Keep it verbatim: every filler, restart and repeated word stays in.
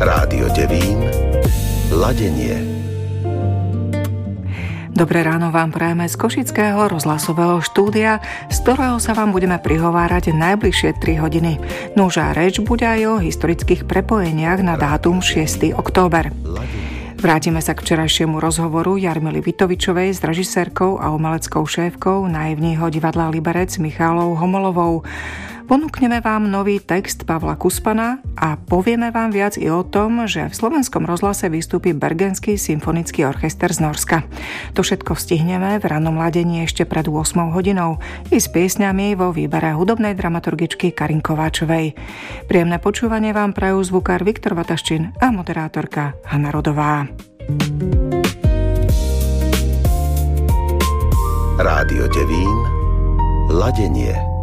Rádio Devín, ladenie. Dobré ráno vám prajeme z Košického rozhlasového štúdia, z ktorého sa vám budeme prihovárať najbližšie tri hodiny. Nuž a reč bude aj o historických prepojeniach na dátum šiesteho október. Vrátime sa k včerajšiemu rozhovoru Jarmily Vitovičovej s režisérkou a umeleckou šéfkou naivného divadla Liberec Michálou Homolovou. Ponúkneme vám nový text Pavla Kuspana a povieme vám viac i o tom, že v Slovenskom rozhlase vystúpi Bergenský symfonický orchester z Norska. To všetko stihneme v rannom ladení ešte pred ôsmou hodinou i s piesňami vo výbere hudobnej dramaturgičky Karin Kováčovej. Príjemné počúvanie vám prajú zvukár Viktor Vataščin a moderátorka Hanna Rodová. Rádio Devín, ladenie.